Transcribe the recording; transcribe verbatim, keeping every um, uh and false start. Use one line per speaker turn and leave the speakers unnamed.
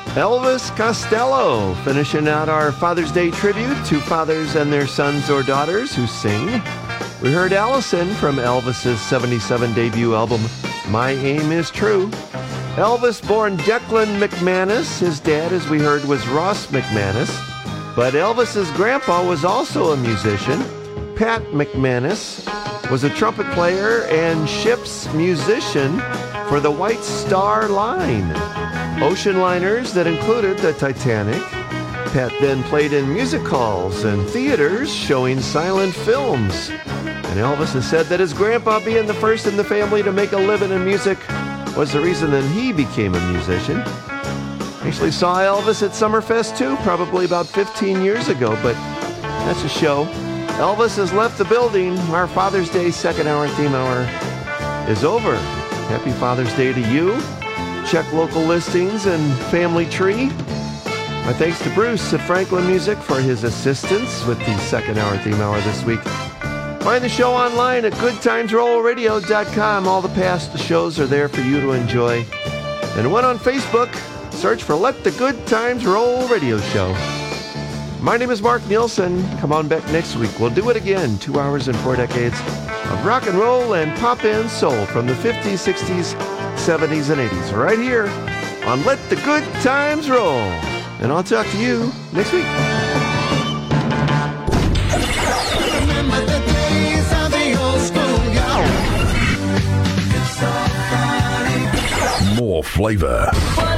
Elvis Costello, finishing out our Father's Day tribute to fathers and their sons or daughters who sing. We heard Allison from Elvis's seventy-seven debut album, My Aim Is True. Elvis born Declan McManus. His dad, as we heard, was Ross McManus. But Elvis's grandpa was also a musician. Pat McManus was a trumpet player and ship's musician for the White Star Line, ocean liners that included the Titanic. Pat then played in music halls and theaters showing silent films. And Elvis has said that his grandpa, being the first in the family to make a living in music, was the reason that he became a musician. Actually saw Elvis at Summerfest too, probably about fifteen years ago, but that's a show. Elvis has left the building. Our Father's Day second hour theme hour is over. Happy Father's Day to you. Check local listings and family tree. My thanks to Bruce at Franklin Music for his assistance with the second hour theme hour this week. Find the show online at good times roll radio dot com. All the past shows are there for you to enjoy. And one on Facebook, search for Let the Good Times Roll Radio Show. My name is Mark Nielsen. Come on back next week. We'll do it again. Two hours and four decades of rock and roll and pop and soul from the fifties, sixties, seventies, and eighties. Right here on Let the Good Times Roll. And I'll talk to you next week.
Remember the days of the old school, y'all.
More flavor.